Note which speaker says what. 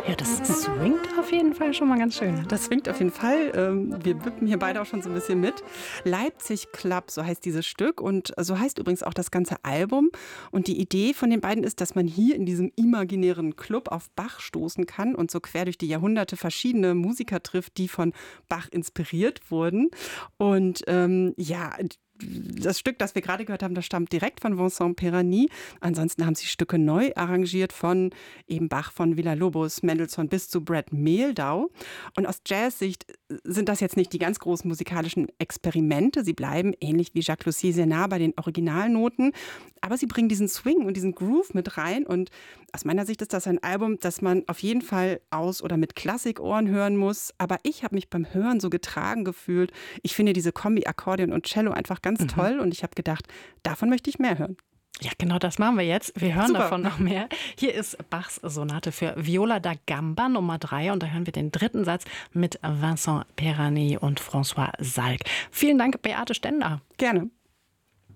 Speaker 1: Ja, das swingt auf jeden Fall schon mal ganz schön.
Speaker 2: Das swingt auf jeden Fall. Wir wippen hier beide auch schon so ein bisschen mit. Leipzig Club, so heißt dieses Stück und so heißt übrigens auch das ganze Album. Und die Idee von den beiden ist, dass man hier in diesem imaginären Club auf Bach stoßen kann und so quer durch die Jahrhunderte verschiedene Musiker trifft, die von Bach inspiriert wurden. Und ja, das Stück, das wir gerade gehört haben, das stammt direkt von Vincent Perani. Ansonsten haben sie Stücke neu arrangiert von eben Bach, von Villa-Lobos, Mendelssohn bis zu Brad Mehldau. Und aus Jazzsicht sind das jetzt nicht die ganz großen musikalischen Experimente. Sie bleiben ähnlich wie Jacques Lussier sehr nah bei den Originalnoten. Aber sie bringen diesen Swing und diesen Groove mit rein. Und aus meiner Sicht ist das ein Album, das man auf jeden Fall aus- oder mit Klassikohren hören muss. Aber ich habe mich beim Hören so getragen gefühlt. Ich finde diese Kombi Akkordeon und Cello einfach ganz toll. Und ich habe gedacht, davon möchte ich mehr hören.
Speaker 1: Ja, genau das machen wir jetzt. Wir hören
Speaker 2: Super.
Speaker 1: davon noch mehr. Hier ist Bachs Sonate für Viola da Gamba Nummer 3 und da hören wir den dritten Satz mit Vincent Perani und François Salk. Vielen Dank, Beate Stender.
Speaker 2: Gerne.